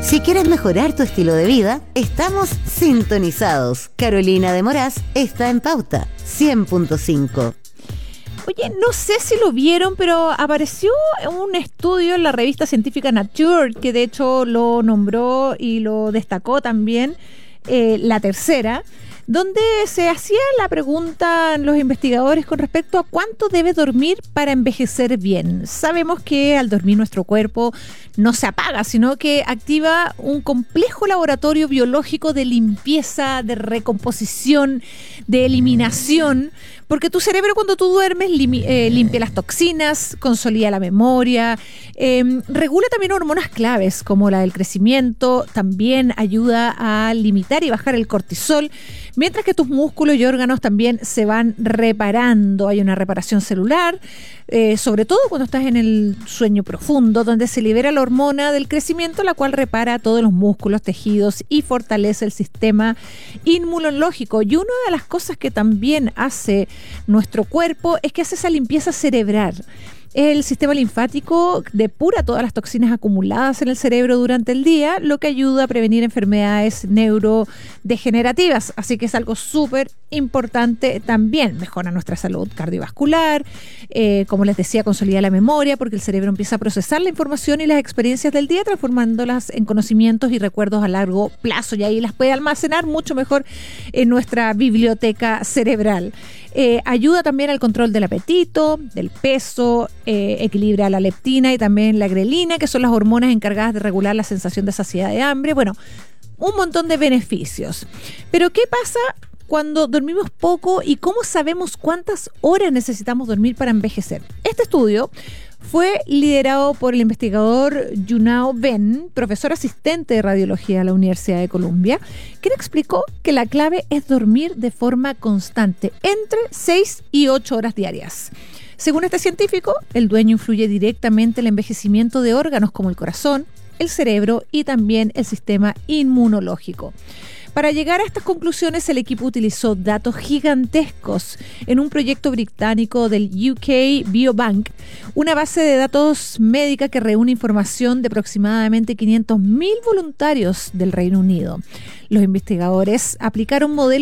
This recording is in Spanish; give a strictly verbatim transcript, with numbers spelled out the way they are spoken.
Si quieres mejorar tu estilo de vida, estamos sintonizados. Carolina de Moraz está en Pauta cien punto cinco. Oye, no sé si lo vieron, pero apareció un estudio en la revista científica Nature, que de hecho lo nombró y lo destacó también, eh, la tercera, donde se hacía la pregunta los investigadores con respecto a cuánto debe dormir para envejecer bien. Sabemos que al dormir nuestro cuerpo no se apaga, sino que activa un complejo laboratorio biológico de limpieza, de recomposición, de eliminación, porque tu cerebro cuando tú duermes lim- eh, limpia las toxinas, consolida la memoria, eh, regula también hormonas claves como la del crecimiento, también ayuda a limitar y bajar el cortisol, mientras que tus músculos y órganos también se van reparando. Hay una reparación celular, eh, sobre todo cuando estás en el sueño profundo, donde se libera la hormona del crecimiento, la cual repara todos los músculos, tejidos y fortalece el sistema inmunológico. Y una de las cosas que también hace nuestro cuerpo es que hace esa limpieza cerebral. El sistema linfático depura todas las toxinas acumuladas en el cerebro durante el día, lo que ayuda a prevenir enfermedades neurodegenerativas. Así que es algo súper importante también. Mejora nuestra salud cardiovascular, eh, como les decía, consolida la memoria, porque el cerebro empieza a procesar la información y las experiencias del día, transformándolas en conocimientos y recuerdos a largo plazo. Y ahí las puede almacenar mucho mejor en nuestra biblioteca cerebral. Eh, ayuda también al control del apetito, del peso, eh, equilibra la leptina y también la grelina, que son las hormonas encargadas de regular la sensación de saciedad de hambre. Bueno, un montón de beneficios. Pero ¿qué pasa cuando dormimos poco y cómo sabemos cuántas horas necesitamos dormir para envejecer? Este estudio fue liderado por el investigador Yunao Ben, profesor asistente de radiología de la Universidad de Columbia, quien explicó que la clave es dormir de forma constante, entre seis y ocho horas diarias. Según este científico, el sueño influye directamente en el envejecimiento de órganos como el corazón, el cerebro y también el sistema inmunológico. Para llegar a estas conclusiones, el equipo utilizó datos gigantescos en un proyecto británico del U K Biobank, una base de datos médica que reúne información de aproximadamente quinientos mil voluntarios del Reino Unido. Los investigadores aplicaron modelos